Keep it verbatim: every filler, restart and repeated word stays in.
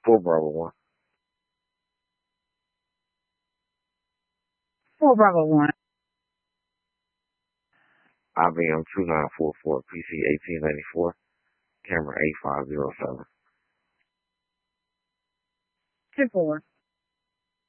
four Bravo one. four Bravo one. I B M two nine four four, P C eighteen ninety-four, camera eight five zero seven. two four.